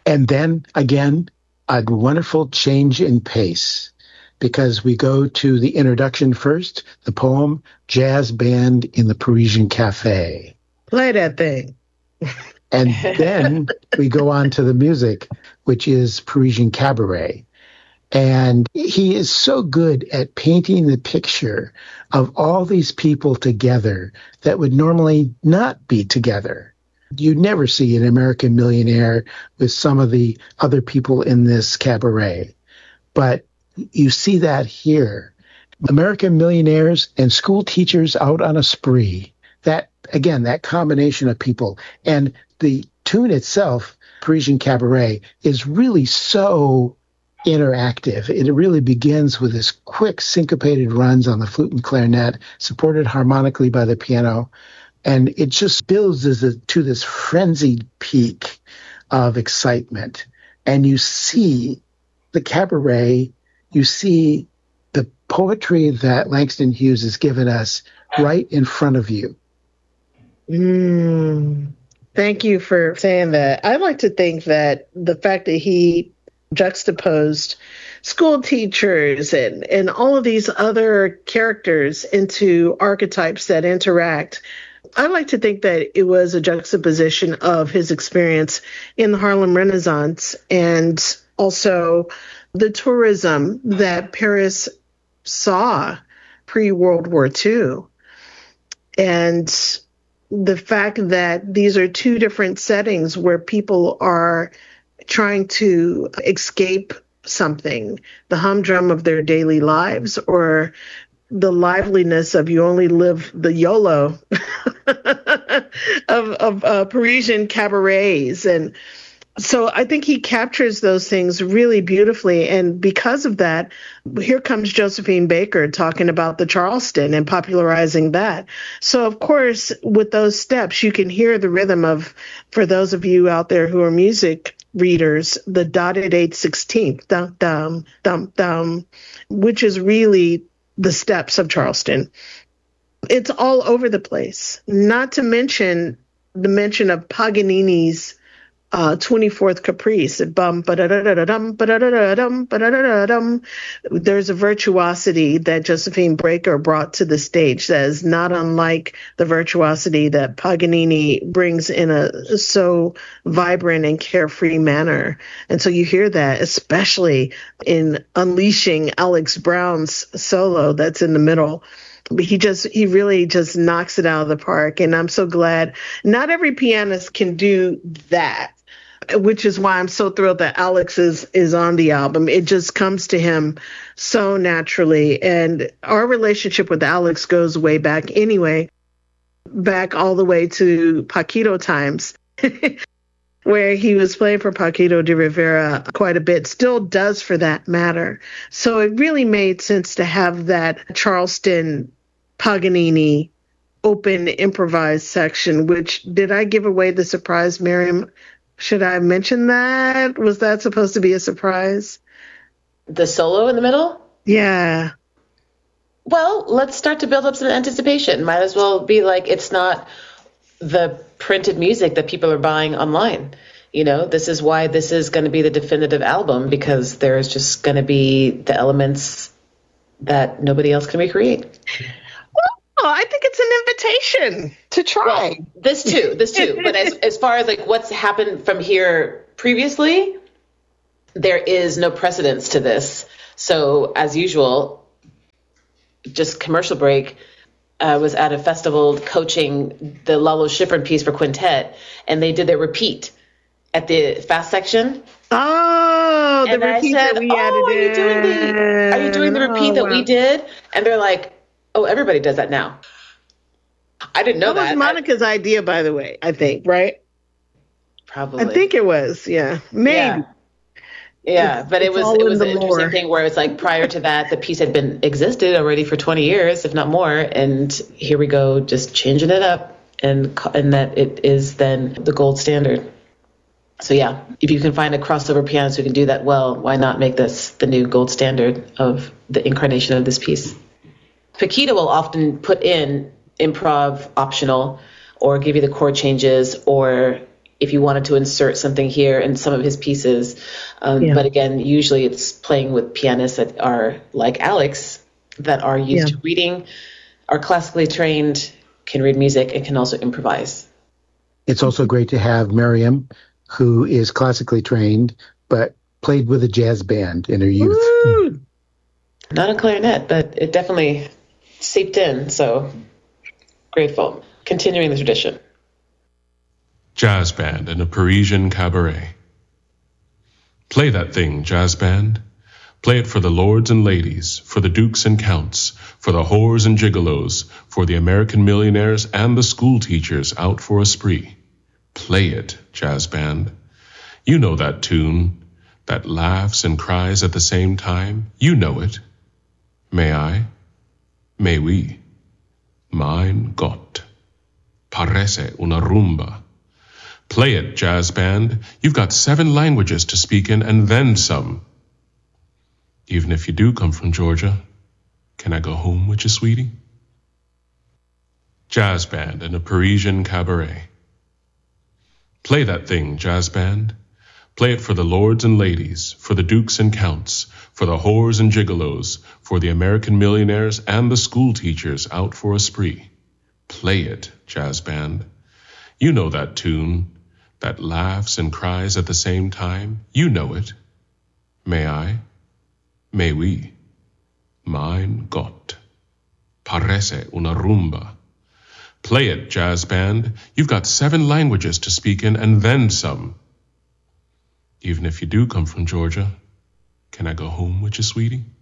And then again, a wonderful change in pace because we go to the introduction first, the poem, Jazz Band in the Parisian Cafe. Play that thing. And then we go on to the music, which is Parisian Cabaret. And he is so good at painting the picture of all these people together that would normally not be together. You never see an American Millionaire with some of the other people in this cabaret. But you see that here. American millionaires and school teachers out on a spree. That, again, that combination of people. And the tune itself, Parisian Cabaret, is really so interactive. It really begins with this quick syncopated runs on the flute and clarinet, supported harmonically by the piano. And it just builds to this frenzied peak of excitement. And you see the cabaret, you see the poetry that Langston Hughes has given us right in front of you. Thank you for saying that. I like to think that the fact that he juxtaposed school teachers and all of these other characters into archetypes that interact, I like to think that it was a juxtaposition of his experience in the Harlem Renaissance and also the tourism that Paris saw pre-World War II. And the fact that these are two different settings where people are trying to escape something, the humdrum of their daily lives, or the liveliness of you only live the YOLO of Parisian cabarets. And so I think he captures those things really beautifully. And because of that, here comes Josephine Baker talking about the Charleston and popularizing that. So, of course, with those steps, you can hear the rhythm of, for those of you out there who are music readers, the dotted 8/16, dum, dum, dum, dum, which is really the steps of Charleston. It's all over the place, not to mention the mention of Paganini's 24th Caprice. There's a virtuosity that Josephine Baker brought to the stage that is not unlike the virtuosity that Paganini brings in a so vibrant and carefree manner. And so you hear that, especially in unleashing Alex Brown's solo that's in the middle. He really just knocks it out of the park. And I'm so glad not every pianist can do that, which is why I'm so thrilled that Alex is on the album. It just comes to him so naturally. And our relationship with Alex goes way back anyway, back all the way to Paquito times, where he was playing for Paquito de Rivera quite a bit, still does for that matter. So it really made sense to have that Charleston Paganini open improvised section, which, did I give away the surprise, Miriam? Should I mention that? Was that supposed to be a surprise? The solo in the middle? Yeah. Well, let's start to build up some anticipation. Might as well be like it's not the printed music that people are buying online. You know, this is why this is going to be the definitive album, because there's just going to be the elements that nobody else can recreate. Well, I think it's an invitation to try. Well, this too. But as far as like what's happened from here previously, there is no precedence to this. So as usual, just commercial break, I was at a festival coaching the Lalo Schifrin piece for quintet, and they did their repeat at the fast section. Oh, the repeat that we added. Are you doing the repeat that we did? And they're like, oh, everybody does that now. I didn't know that. That was Monica's idea, by the way, I think, right? Probably. I think it was, yeah. Maybe. Yeah, but it was an interesting thing where it's like prior to that, the piece had been existed already for 20 years, if not more. And here we go, just changing it up and that it is then the gold standard. So yeah, if you can find a crossover pianist who can do that well, why not make this the new gold standard of the incarnation of this piece? Paquito will often put in improv optional or give you the chord changes or, if you wanted to insert something here in some of his pieces. But again, usually it's playing with pianists that are like Alex, that are used to reading, are classically trained, can read music, and can also improvise. It's also great to have Miriam, who is classically trained, but played with a jazz band in her youth. Woo! Not a clarinet, but it definitely seeped in, so grateful. Continuing the tradition. Jazz band in a Parisian cabaret. Play that thing, jazz band. Play it for the lords and ladies, for the dukes and counts, for the whores and gigolos, for the American millionaires and the school teachers out for a spree. Play it, jazz band. You know that tune, that laughs and cries at the same time. You know it. May I? May we? Mein Gott. Parece una rumba. Play it, jazz band. You've got 7 languages to speak in and then some. Even if you do come from Georgia, can I go home with you, sweetie? Jazz band in a Parisian cabaret. Play that thing, jazz band. Play it for the lords and ladies, for the dukes and counts, for the whores and gigolos, for the American millionaires and the school teachers out for a spree. Play it, jazz band. You know that tune, that laughs and cries at the same time. You know it. May I? May we? Mein Gott. Parece una rumba. Play it, jazz band. You've got 7 languages to speak in and then some. Even if you do come from Georgia, can I go home with you, sweetie?